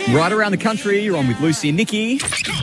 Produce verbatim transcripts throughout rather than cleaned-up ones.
Right around the country, you're on with Lucy and Nikki.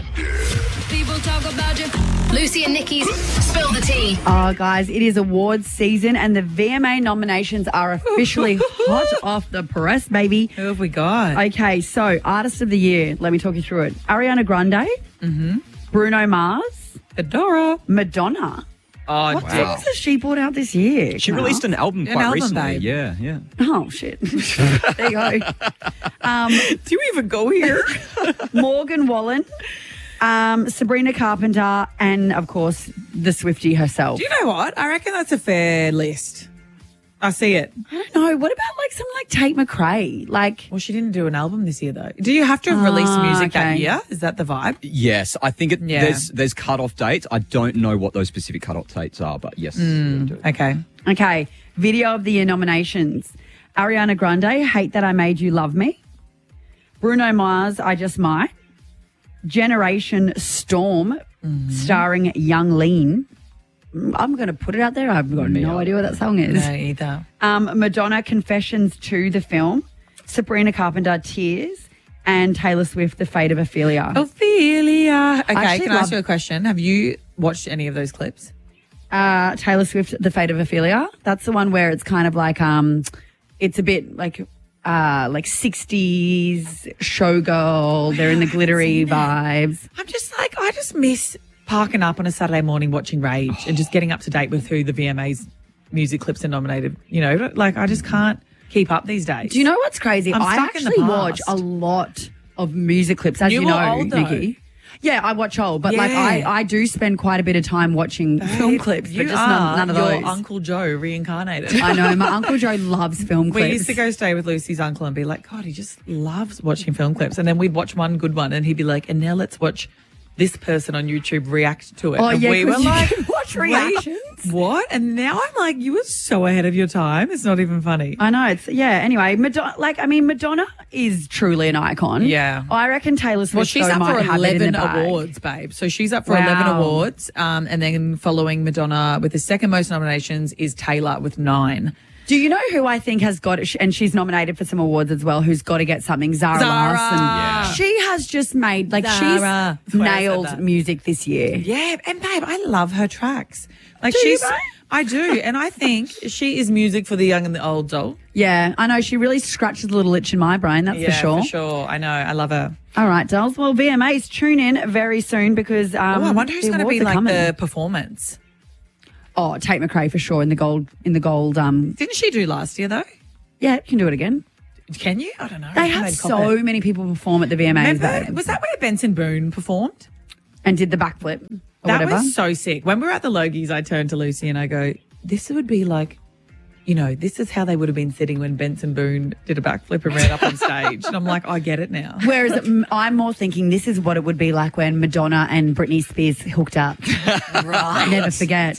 People talk about you. Lucy and Nikki's Spill the Tea. Oh, guys, it is awards season and the V M A nominations are officially hot off the press, baby. Who have we got? Okay, so Artist of the Year. Let me talk you through it. Ariana Grande, Mm-hmm. Bruno Mars, Adora. Madonna. Oh, What wow. things has she brought out this year? She released an album An quite album, recently. babe. Yeah, yeah. Oh, shit. There you go. Um, Do you even go here? Morgan Wallen, um, Sabrina Carpenter, and, of course, the Swiftie herself. Do you know what? I reckon that's a fair list. I see it. I don't know. What about, like, someone like Tate McRae? Like, Well, she didn't do an album this year, though. Do you have to have released Ah, music that okay. year? Is that the vibe? Yes, I think it, Yeah. there's there's cut-off dates. I don't know what those specific cut-off dates are, but yes. we do. Okay. okay, Video of the Year nominations. Ariana Grande, Hate That I Made You Love Me. Bruno Mars, I Just Might. Generation Storm, starring Young Lean. I'm going to put it out there. I've got no idea what that song is. No, either. Um, Madonna, Confessions two, the film. Sabrina Carpenter, Tears. And Taylor Swift, The Fate of Ophelia. Ophelia. Okay, actually can I ask love- you a question? Have you watched any of those clips? Uh, Taylor Swift, The Fate of Ophelia. That's the one where it's kind of like, um, it's a bit like, uh, like sixties showgirl. They're in the glittery vibes. I'm just like, I just miss parking up on a Saturday morning watching Rage and just getting up to date with who the V M A's music clips are nominated. You know, like I just can't keep up these days. Do you know what's crazy? I'm I stuck in the actually watch past. a lot of music clips, as New you or know, old, though? Nikki. Yeah, I watch old, but like Yeah. I, I do spend quite a bit of time watching film clips, You but just are none, none of your those. Uncle Joe reincarnated. I know, my Uncle Joe loves film clips. We used to go stay with Lucy's uncle and be like, God, he just loves watching film clips. And then we'd watch one good one and he'd be like, and now let's watch this person on YouTube react to it. Oh, and yeah, we were 'cause you like, can watch "Wait, reactions." what? And now I'm like, you were so ahead of your time. It's not even funny. I know. It's yeah. Anyway, Madonna. Like I mean, Madonna is truly an icon. Yeah. I reckon Taylor Swift. Well, she's though, up might for have it in the eleven bag. awards, babe. So she's up for Wow. eleven awards. Um, and then following Madonna with the second most nominations is Taylor with nine. Do you know who I think has got it? And she's nominated for some awards as well. Who's got to get something? Zara, Zara. Larson. Yeah. She has just made like Zara. she's That's why I said nailed that. music this year. Yeah, and babe, I love her tracks. Like Do you, she's, babe? I do, and I think she is music for the young and the old, doll. Yeah, I know. She really scratches a little itch in my brain. That's Yeah, for sure. for sure. I know. I love her. All right, dolls. Well, V M As tune in very soon because um, oh, I wonder who's the going to awards be are like coming. the performance. Oh, Tate McRae for sure in the gold. In the gold. Um, Didn't she do last year though? yeah, you can do it again. Can you? I don't know. They I have made so comment. many people perform at the V M As, Remember, babe, was that where Benson Boone performed? and did the backflip or That whatever. was so sick. When we were at the Logies, I turned to Lucy and I go, this would be like, you know, this is how they would have been sitting when Benson Boone did a backflip and ran up on stage. And I'm like, I get it now. Whereas mm, I'm more thinking this is what it would be like when Madonna and Britney Spears hooked up. Right. Never forget.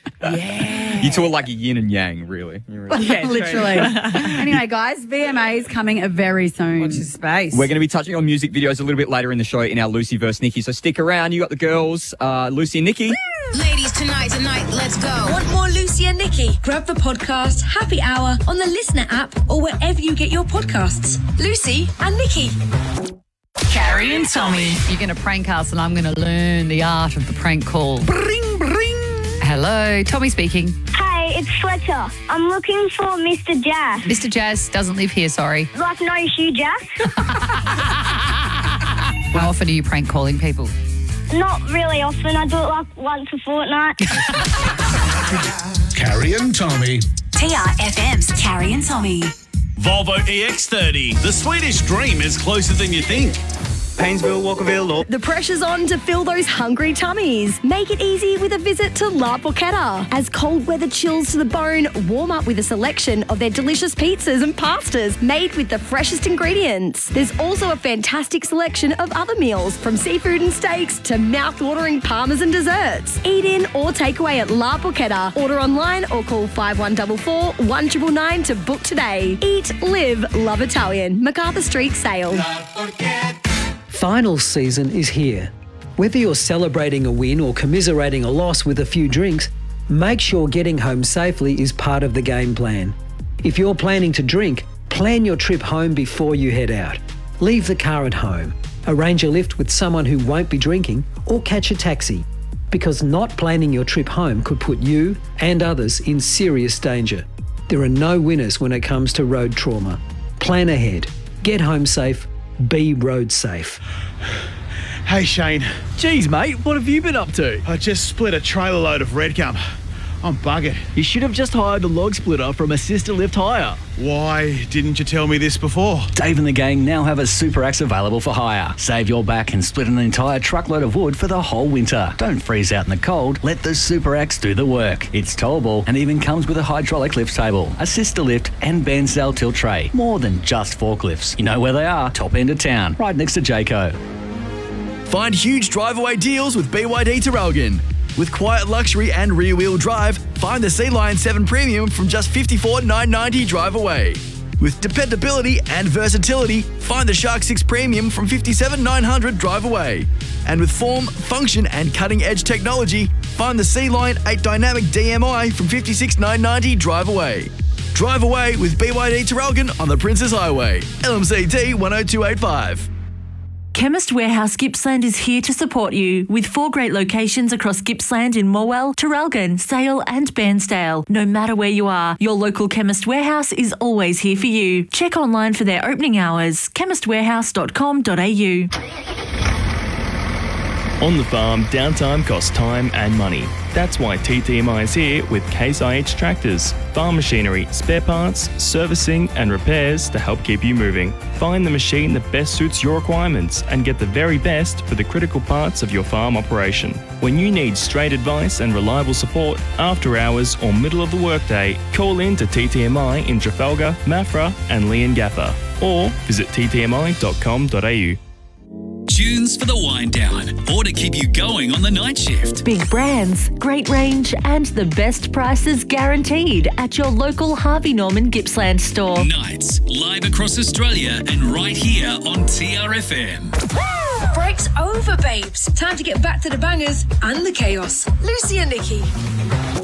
Yeah. You two are like a yin and yang, really. You really- Yeah, true. Literally. Anyway, guys, V M A is coming very soon. Watch his space. We're going to be touching on music videos a little bit later in the show in our Lucy versus Nikki. So stick around. You got the girls, uh, Lucy and Nikki. Ladies, tonight, tonight, let's go. Want more Lucy and Nikki? Grab the podcast Happy Hour on the Listener app or wherever you get your podcasts. Lucy and Nikki. Carrie and Tommy. You're going to prank us and I'm going to learn the art of the prank call. Bring, bring. Hello, Tommy speaking. Hey, it's Fletcher. I'm looking for Mister Jazz. Mister Jazz doesn't live here, sorry. Like no issue, Jazz? How often are you prank calling people? Not really often. I do it like once a fortnight. Carrie and Tommy. T R F M's Carrie and Tommy. Volvo E X thirty. The Swedish dream is closer than you think. Painesville, Walkerville, or The pressure's on to fill those hungry tummies. Make it easy with a visit to La Porchetta. As cold weather chills to the bone, warm up with a selection of their delicious pizzas and pastas made with the freshest ingredients. There's also a fantastic selection of other meals, from seafood and steaks to mouth-watering parmas and desserts. Eat in or take away at La Porchetta. Order online or call five one four four, one nine nine nine to book today. Eat, live, love Italian. MacArthur Street, Sale. Finals season is here. Whether you're celebrating a win or commiserating a loss with a few drinks, make sure getting home safely is part of the game plan. If you're planning to drink, plan your trip home before you head out. leave the car at home, arrange a lift with someone who won't be drinking, or catch a taxi. Because not planning your trip home could put you and others in serious danger. There are no winners when it comes to road trauma. Plan ahead. Get home safe. Be road safe. Hey, Shane. Geez, mate, what have you been up to? I just split a trailer load of red gum. I'm buggered. You should have just hired the log splitter from Assist Lift Hire. Why didn't you tell me this before? Dave and the gang now have a Super Axe available for hire. Save your back and split an entire truckload of wood for the whole winter. Don't freeze out in the cold. Let the Super Axe do the work. It's towable and even comes with a hydraulic lift table, assist lift and bandsail tilt tray. More than just forklifts. You know where they are. Top end of town, right next to Jayco. Find huge drive-away deals with B Y D Terralgan. With quiet luxury and rear-wheel drive, find the Sea Lion seven Premium from just fifty-four thousand nine hundred ninety dollars drive away. With dependability and versatility, find the Shark six Premium from fifty-seven thousand nine hundred dollars drive away. And with form, function and cutting-edge technology, find the Sea Lion eight Dynamic D M I from fifty-six thousand nine hundred ninety dollars drive away. Drive away with B Y D Terralgan on the Princess Highway. L M C T one oh two eight five. Chemist Warehouse Gippsland is here to support you with four great locations across Gippsland in Morwell, Terralgan, Sale and Bairnsdale. No matter where you are, your local Chemist Warehouse is always here for you. Check online for their opening hours, chemist warehouse dot com dot a u. On the farm, downtime costs time and money. That's why T T M I is here with Case I H Tractors, farm machinery, spare parts, servicing and repairs to help keep you moving. Find the machine that best suits your requirements and get the very best for the critical parts of your farm operation. When you need straight advice and reliable support after hours or middle of the workday, call in to T T M I in Trafalgar, Maffra and Leongatha or visit t t m i dot com dot a u. Tunes for the wind down or to keep you going on the night shift. Big brands, great range and the best prices guaranteed at your local Harvey Norman Gippsland store. Nights live across Australia and right here on T R F M. The break's over, babes. Time to get back to the bangers and the chaos. Lucy and Nikki.